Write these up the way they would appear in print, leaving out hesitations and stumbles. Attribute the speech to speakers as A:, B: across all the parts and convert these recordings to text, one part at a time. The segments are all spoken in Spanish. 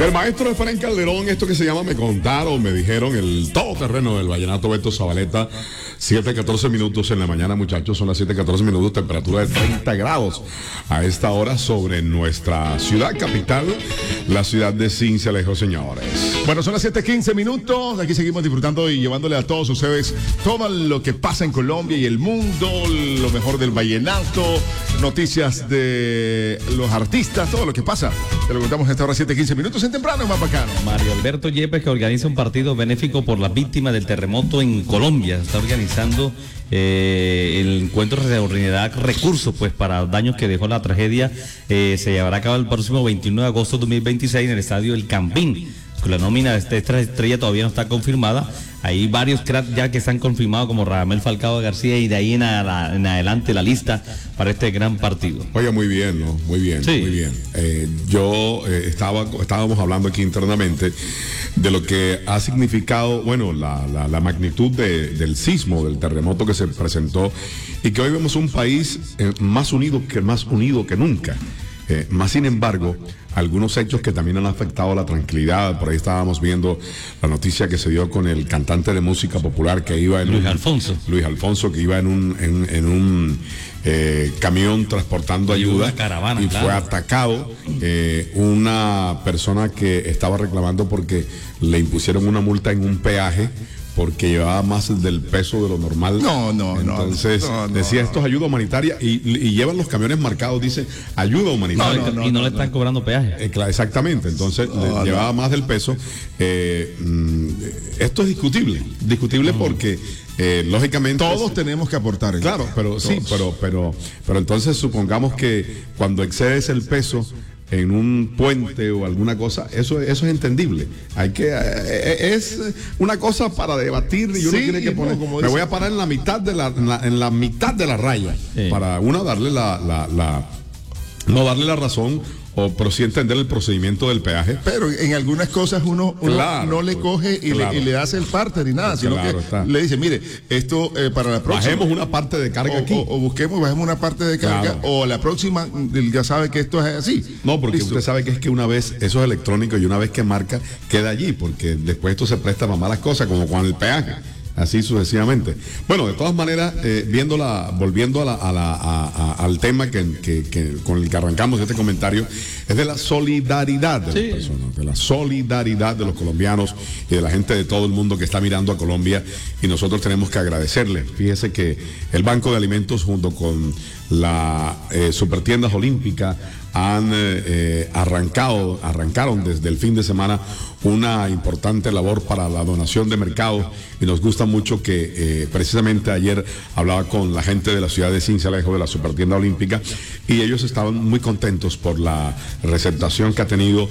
A: Del maestro Efraín Calderón, esto que se llama Me Contaron, me dijeron, el todoterreno del vallenato Beto Zabaleta, 7:14 minutos en la mañana, muchachos, son las 7:14 minutos, temperatura de 30 grados a esta hora sobre nuestra ciudad capital, la ciudad de Sincelejo, señores.
B: Bueno, son las 7:15 minutos, aquí seguimos disfrutando y llevándole a todos ustedes todo lo que pasa en Colombia y el mundo, lo mejor del vallenato, noticias de los artistas, todo lo que pasa. Te lo contamos a esta hora 7:15 minutos en temprano, más bacano.
C: Mario Alberto Yepes, que organiza un partido benéfico por las víctimas del terremoto en Colombia. Está organizando el encuentro reunirá recursos pues para daños que dejó la tragedia. Se llevará a cabo el próximo 21 de agosto de 2026 en el estadio El Campín. La nómina de esta estrella todavía no está confirmada. Hay varios cracks ya que están confirmados como Radamel Falcao García, y de ahí en adelante la lista para este gran partido.
A: Oye, muy bien, ¿no? Muy bien, sí. Muy bien. Estábamos hablando aquí internamente de lo que ha significado, bueno, la magnitud del sismo, del terremoto que se presentó, y que hoy vemos un país más unido que nunca. Más sin embargo, algunos hechos que también han afectado la tranquilidad. Por ahí estábamos viendo la noticia que se dio con el cantante de música popular que iba en
C: Luis Alfonso,
A: que iba en un camión transportando ayuda,
C: una caravana,
A: y
C: claro.
A: Fue atacado una persona que estaba reclamando porque le impusieron una multa en un peaje porque llevaba más del peso de lo normal. Entonces, decía, esto es ayuda humanitaria, y llevan los camiones marcados, dice, ayuda humanitaria.
C: Y no le están cobrando peaje.
A: Exactamente, entonces llevaba más del peso. Esto es discutible porque lógicamente
B: todos tenemos que aportar.
A: Claro, pero todos. Sí, pero entonces supongamos que cuando excedes el peso en un puente o alguna cosa, eso es entendible. Es una cosa para debatir, y uno tiene que poner, me voy a parar en la mitad de la mitad de la raya, para uno darle no darle la razón, pero sí entender el procedimiento del peaje.
B: Pero en algunas cosas uno no le coge y le hace el parte ni nada, sino que le dice, mire, esto para la próxima.
A: Bajemos una parte de carga aquí.
B: O bajemos una parte de carga, o la próxima ya sabe que esto es así.
A: No, porque usted sabe que una vez eso es electrónico, y una vez que marca, queda allí, porque después esto se presta para malas cosas, como con el peaje. Así sucesivamente. Bueno, de todas maneras, volviendo al tema con el que arrancamos este comentario, es de la solidaridad de las personas, de la solidaridad de los colombianos y de la gente de todo el mundo que está mirando a Colombia, y nosotros tenemos que agradecerle. Fíjese que el Banco de Alimentos junto con la Supertiendas Olímpica arrancaron desde el fin de semana una importante labor para la donación de mercados, y nos gusta mucho que precisamente ayer hablaba con la gente de la ciudad de Sincelejo, de la Supertienda Olímpica, y ellos estaban muy contentos por la recepción que ha tenido,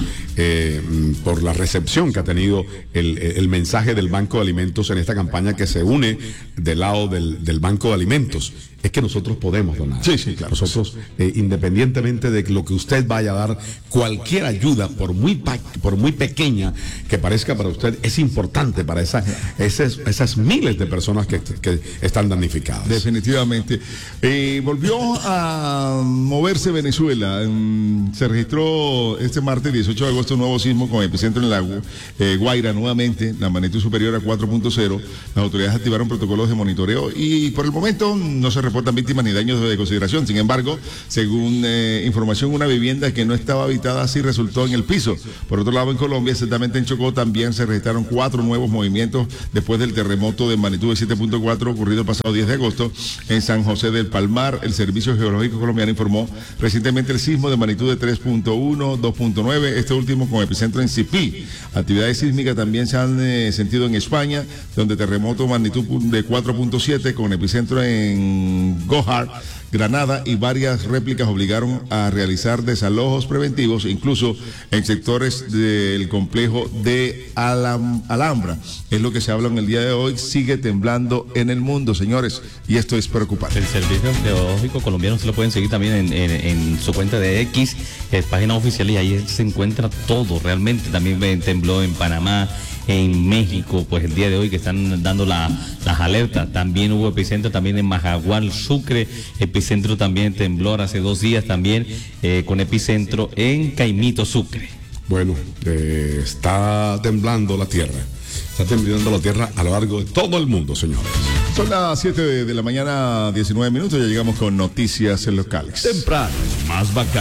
A: el mensaje del Banco de Alimentos en esta campaña que se une del lado del Banco de Alimentos. Es que nosotros podemos donar.
B: Sí, claro.
A: Nosotros, independientemente de lo que usted vaya a dar, cualquier ayuda, por muy pequeña que parezca para usted, es importante para esas miles de personas que están damnificadas.
B: Definitivamente. Volvió a moverse Venezuela. Se registró este martes 18 de agosto un nuevo sismo con epicentro en la Guaira, nuevamente, la magnitud superior a 4.0. Las autoridades activaron protocolos de monitoreo y por el momento no se reportan víctimas ni daños de consideración. Sin embargo, según información, una vivienda que no estaba habitada sí resultó en el piso. Por otro lado, en Colombia, exactamente en Chocó, también se registraron 4 nuevos movimientos después del terremoto de magnitud de 7.4 ocurrido el pasado 10 de agosto en San José del Palmar. El Servicio Geológico Colombiano informó recientemente el sismo de magnitud de 3.1, 2.9, este último con epicentro en Sipí. Actividades sísmicas también se han sentido en España, donde terremoto magnitud de 4.7 con epicentro en Gohar, Granada, y varias réplicas obligaron a realizar desalojos preventivos, incluso en sectores del complejo de Alhambra. Es lo que se habla en el día de hoy. Sigue temblando en el mundo, señores, y esto es preocupante.
C: El Servicio Geológico Colombiano se lo pueden seguir también en su cuenta de X, página oficial, y ahí se encuentra todo. Realmente también tembló en Panamá, en México, pues el día de hoy que están dando las alertas. También hubo epicentro también en Majagual, Sucre, epicentro también temblor hace 2 días también, con epicentro en Caimito, Sucre.
A: Bueno, está temblando la tierra. Está temblando la tierra a lo largo de todo el mundo, señores.
B: Son las 7 de la mañana, 19 minutos. Ya llegamos con noticias locales.
D: Temprano, más bacán.